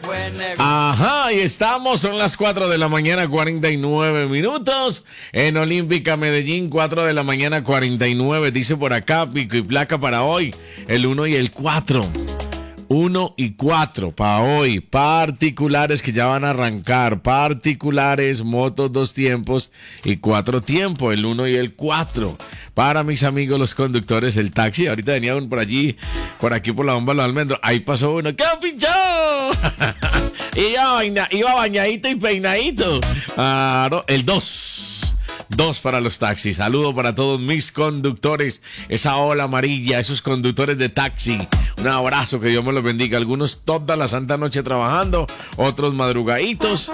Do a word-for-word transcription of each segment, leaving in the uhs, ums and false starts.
Ajá, y estamos, son las cuatro de la mañana, cuarenta y nueve minutos. En Olímpica Medellín, cuatro de la mañana, cuarenta y nueve. Dice por acá, pico y placa para hoy, el uno y el cuatro. uno y cuatro para hoy, particulares que ya van a arrancar, particulares, motos dos tiempos y cuatro tiempos, el uno y el cuatro. Para mis amigos los conductores, el taxi, ahorita venía uno por allí, por aquí por la bomba de los almendros, ahí pasó uno, ¡qué pinchado! iba, baña, iba bañadito y peinadito. Claro, el dos. Dos para los taxis. Saludo para todos mis conductores. Esa ola amarilla, esos conductores de taxi. Un abrazo, que Dios me los bendiga. Algunos toda la santa noche trabajando, otros madrugaditos.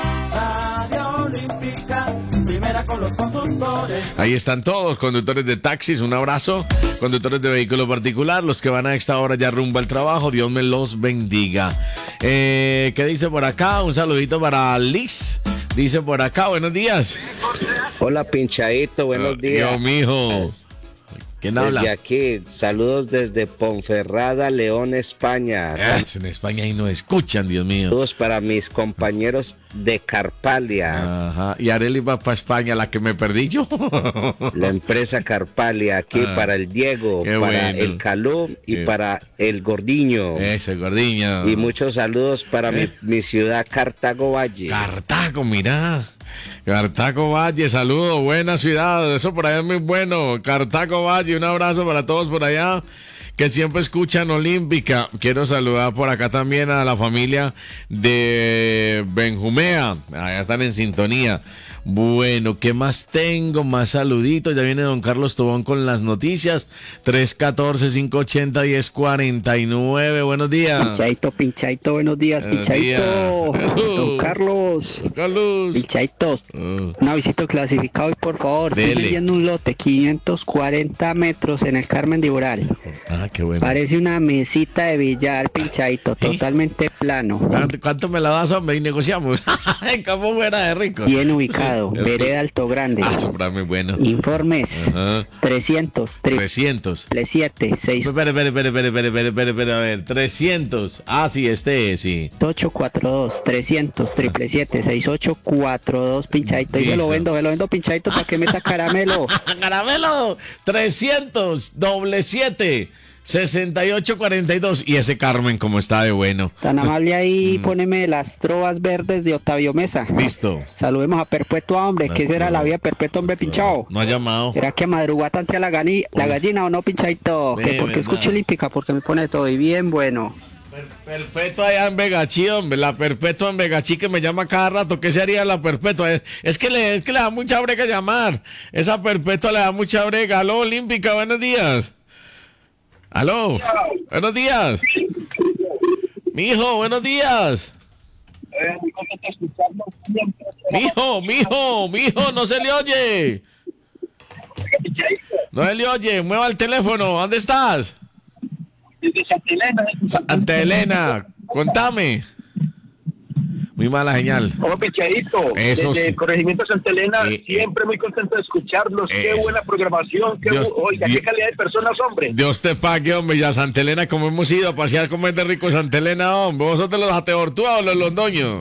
Ahí están todos, conductores de taxis, un abrazo. Conductores de vehículo particular, los que van a esta hora ya rumbo al trabajo, Dios me los bendiga. Eh, ¿Qué dice por acá? Un saludito para Liz. Dice por acá, buenos días. Hola, pinchadito, buenos días. Yo, mijo. ¿Quién habla? Desde aquí, saludos desde Ponferrada, León, España. Es, en España y no escuchan, Dios mío. Saludos para mis compañeros de Carpalia. Ajá, y Areli va para España, la que me perdí yo. La empresa Carpalia, aquí ah, para el Diego, para bueno. el Calú y Qué... para el Gordiño. Ese Gordiño. Y muchos saludos para ¿Eh? mi, mi ciudad, Cartago Valle. Cartago, mirá. Cartago Valle, saludos, buena ciudad, eso por allá es muy bueno. Cartago Valle, un abrazo para todos por allá que siempre escuchan Olímpica. Quiero saludar por acá también a la familia de Benjumea, allá están en sintonía. Bueno, ¿qué más tengo? Más saluditos. Ya viene don Carlos Tobón con las noticias. tres uno cuatro, cinco ocho cero, uno cero cuatro nueve. Buenos días. Pinchaito, pinchaito, buenos días, buenos pinchaito. Días. Don Carlos. Don Carlos. Pinchaitos. Uh. Un avisito clasificado y por favor, estoy leyendo un lote, quinientos cuarenta metros en el Carmen de Iboral. Ah, qué bueno. Parece una mesita de billar, pinchaito, ¿Eh? Totalmente plano. ¿Cuánto, ¿Cuánto me la das, hombre? Y negociamos. ¿Cómo fuera de rico? Bien ubicado. Vereda Alto Grande. Ah, eso para muy bueno. Informes. Ajá. trescientos. trescientos. siete, seis. Espera, espera, espera, espera, espera, espera, espera, espera, a ver. trescientos. Ah, sí, este es, sí. ocho cuatro dos, trescientos, siete siete, seis ocho cuatro dos, pinchadito. Y se lo vendo, se lo vendo, pinchadito, para que meta caramelo. ¡Caramelo! trescientos, doble siete. sesenta y ocho cuarenta y dos. Y ese Carmen, como está de bueno. Tan amable ahí, mm. Póneme las trovas verdes de Octavio Mesa. Listo. Saludemos a Perpetua, hombre. ¿Qué será la vida Perpetua, hombre, pinchado? No ha llamado. ¿Será que madrugó tanto a la, gani, la gallina o no, pinchadito? ¿Que porque escucho Olímpica? Porque me pone todo y bien bueno. Perpetua allá en Vegachí, hombre. La Perpetua en Vegachí que me llama cada rato. ¿Qué sería la Perpetua? Es, es, que le, es que le da mucha brega llamar. Esa Perpetua le da mucha brega. Aló, Olímpica, buenos días. Aló, buenos días. Mijo, buenos días. Mijo, mijo, mijo, no se le oye. No se le oye, mueva el teléfono. ¿Dónde estás? Desde Santa Elena. Santa Elena, contame. Muy mala señal. Como pinchadito. Eso Desde sí. el Corregimiento Santa Elena, eh, siempre muy contento de escucharlos. Eso. Qué buena programación. Qué Dios, bu Oiga, Dios, qué calidad de personas, hombre. Dios te pague, hombre. Ya Santa Elena, como hemos ido a pasear con de rico Santa Elena, hombre. ¿Vosotros los ateortúas o los londoños?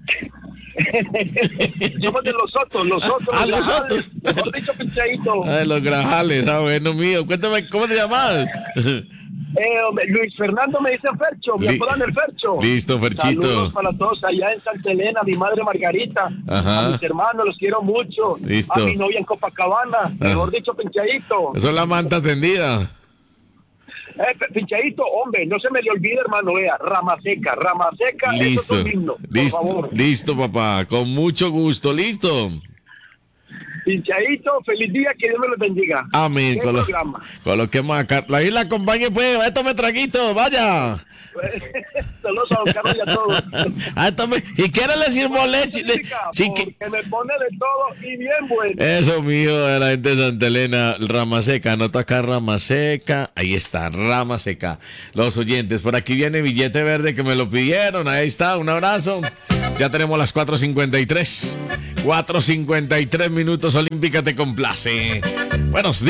Somos de los Sotos, los Sotos. Ah, los, los Sotos. Mejor dicho, pinchadito. Ah, los Grajales, ah, bueno, mío. Cuéntame, ¿cómo te llamas? Eh, hombre, Luis Fernando me dice Fercho, me apodan el Fercho. Listo, Ferchito. Saludos para todos allá en Santa Elena, mi madre Margarita, Ajá. a mis hermanos, los quiero mucho. Listo. A mi novia en Copacabana, ah. mejor dicho, pinchadito. Eso es la manta tendida. Eh, pinchadito, hombre, no se me le olvide, hermano, vea, Rama Seca, Rama Seca, listo, eso es un himno, por listo, favor. Listo, papá, con mucho gusto, listo. Pinchadito, feliz día, que Dios me los bendiga. Amén. ¿Qué Colo programa? Coloquemos acá. La isla acompañe, pues. Vaya, tome traguito, vaya. Saludos a don Carlos y a todos. Ah, tome. Y quiere decir moleche. Le... Sí, que... que me pone de todo y bien bueno. Eso mío, de la gente de Santa Elena, Rama Seca. Anota acá Rama Seca. Ahí está, Rama Seca. Los oyentes. Por aquí viene Billete Verde que me lo pidieron. Ahí está, un abrazo. Ya tenemos las cuatro cincuenta y tres. cuatro cincuenta y tres minutos. Olímpica te complace. Buenos días.